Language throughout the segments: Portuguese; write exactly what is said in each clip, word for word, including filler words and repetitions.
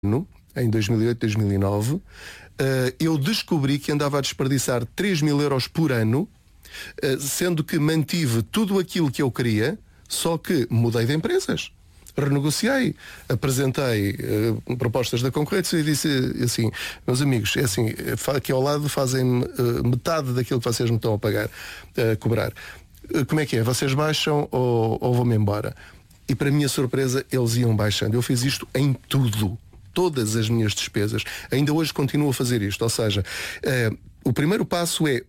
em dois mil e oito, dois mil e nove, uh, eu descobri que andava a desperdiçar três mil euros por ano, uh, sendo que mantive tudo aquilo que eu queria, só que mudei de empresas. Renegociei, apresentei uh, propostas da concorrência e disse assim, meus amigos, é assim, aqui ao lado fazem uh, metade daquilo que vocês me estão a pagar, a uh, cobrar. Uh, como é que é? Vocês baixam ou, ou vão-me embora? E para minha surpresa, eles iam baixando. Eu fiz isto em tudo. Todas as minhas despesas. Ainda hoje continuo a fazer isto. Ou seja, uh, o primeiro passo é,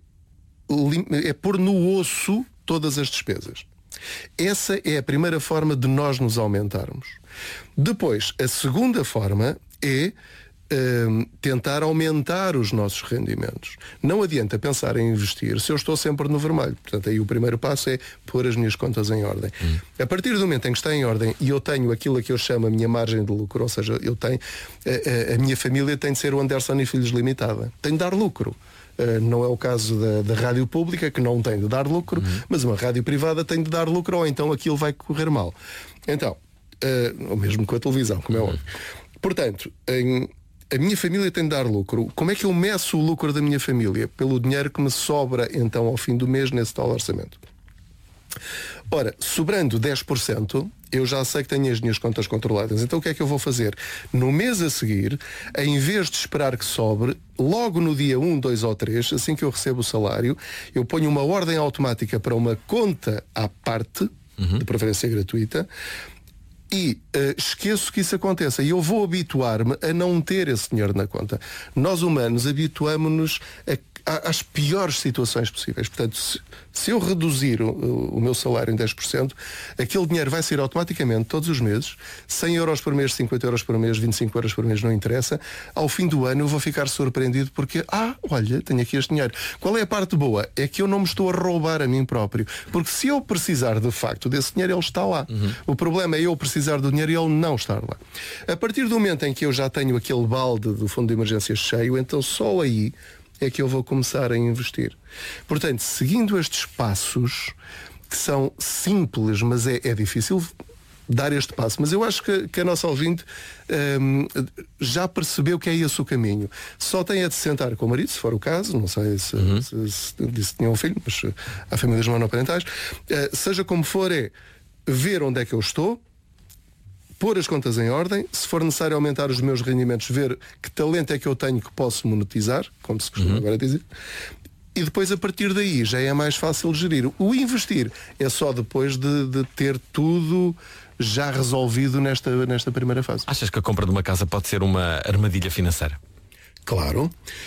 é pôr no osso todas as despesas. Essa é a primeira forma de nós nos aumentarmos. Depois, a segunda forma é uh, tentar aumentar os nossos rendimentos. Não adianta pensar em investir se eu estou sempre no vermelho. Portanto, aí o primeiro passo é pôr as minhas contas em ordem. Hum. A partir do momento em que está em ordem e eu tenho aquilo que eu chamo a minha margem de lucro, ou seja, eu tenho, a, a, a minha família tem de ser o Anderson e Filhos Limitada. Tem de dar lucro. Uh, não é o caso da, da rádio pública, que não tem de dar lucro, uhum. mas uma rádio privada tem de dar lucro, ou então aquilo vai correr mal. Então, uh, ou mesmo com a televisão, como é óbvio. Portanto, em, a minha família tem de dar lucro. Como é que eu meço o lucro da minha família? Pelo dinheiro que me sobra, então, ao fim do mês, nesse tal orçamento. Ora, sobrando dez por cento, eu já sei que tenho as minhas contas controladas. Então o que é que eu vou fazer? No mês a seguir, em vez de esperar que sobre, logo no dia um, dois ou três, assim que eu recebo o salário, eu ponho uma ordem automática para uma conta à parte, uhum. de preferência gratuita, e uh, esqueço que isso aconteça. E eu vou habituar-me a não ter esse dinheiro na conta. Nós humanos habituamos-nos a às piores situações possíveis. Portanto, se, se eu reduzir o, o meu salário em dez por cento, aquele dinheiro vai sair automaticamente todos os meses, cem euros por mês, cinquenta euros por mês, vinte e cinco euros por mês, não interessa. Ao fim do ano eu vou ficar surpreendido porque, ah, olha, tenho aqui este dinheiro. Qual é a parte boa? É que eu não me estou a roubar a mim próprio. Porque se eu precisar de facto desse dinheiro, ele está lá. Uhum. O problema é eu precisar do dinheiro e ele não estar lá. A partir do momento em que eu já tenho aquele balde do fundo de emergência cheio, então só aí é que eu vou começar a investir. Portanto, seguindo estes passos, que são simples, mas é, é difícil dar este passo, mas eu acho que, que a nossa ouvinte hum, já percebeu que é esse o caminho. Só tem a de sentar com o marido, se for o caso, não sei se, uhum. se, se disse que tinha um filho, mas há famílias monoparentais, uh, seja como for, é ver onde é que eu estou, pôr as contas em ordem, se for necessário aumentar os meus rendimentos, ver que talento é que eu tenho que posso monetizar, como se costuma uhum. agora dizer, e depois a partir daí já é mais fácil gerir. O investir é só depois de, de ter tudo já resolvido nesta, nesta primeira fase. Achas que a compra de uma casa pode ser uma armadilha financeira? Claro,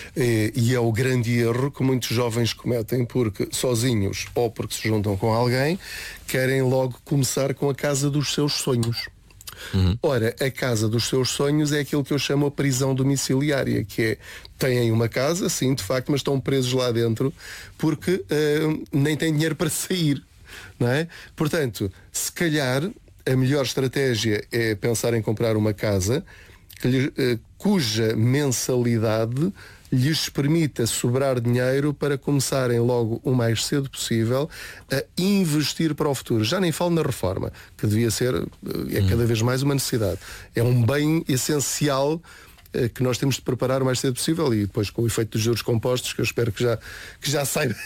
e é o grande erro que muitos jovens cometem, porque sozinhos ou porque se juntam com alguém, querem logo começar com a casa dos seus sonhos. Uhum. Ora, a casa dos seus sonhos é aquilo que eu chamo a prisão domiciliária, que é, têm uma casa, sim, de facto, mas estão presos lá dentro porque uh, nem têm dinheiro para sair, não é? Portanto, se calhar a melhor estratégia é pensar em comprar uma casa que lhe, uh, cuja mensalidade lhes permita sobrar dinheiro para começarem logo o mais cedo possível a investir para o futuro. Já nem falo na reforma, que devia ser, é cada vez mais uma necessidade. É um bem essencial eh, que nós temos de preparar o mais cedo possível, e depois com o efeito dos juros compostos, que eu espero que já, que já saiba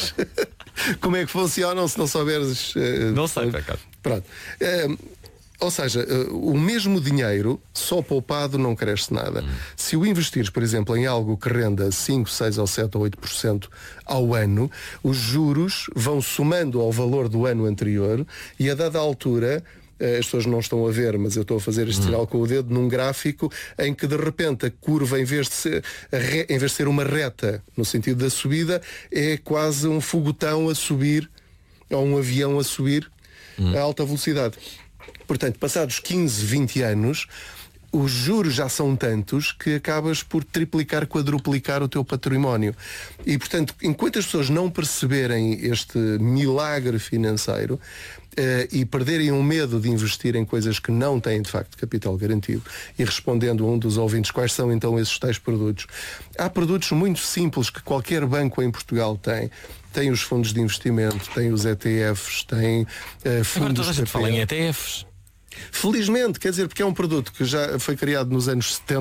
como é que funcionam, se não souberes. Eh, não sei, por acaso. Pronto. Eh, Ou seja, o mesmo dinheiro, só poupado, não cresce nada. Hum. Se o investires, por exemplo, em algo que renda cinco, seis ou sete ou oito por cento ao ano, os juros vão somando ao valor do ano anterior e a dada altura, as pessoas não estão a ver, mas eu estou a fazer este sinal com o dedo num gráfico em que de repente a curva, em vez de ser, re, em vez de ser uma reta no sentido da subida, é quase um foguetão a subir, ou um avião a subir hum. a alta velocidade. Portanto, passados quinze, vinte anos, os juros já são tantos que acabas por triplicar, quadruplicar o teu património. E, portanto, enquanto as pessoas não perceberem este milagre financeiro uh, e perderem o medo de investir em coisas que não têm, de facto, capital garantido, e respondendo a um dos ouvintes quais são então esses tais produtos, há produtos muito simples que qualquer banco em Portugal tem. Tem os fundos de investimento, tem os E T Fs, tem uh, fundos... Agora toda a gente fala em E T Fs. Felizmente, quer dizer, porque é um produto que já foi criado nos anos setenta.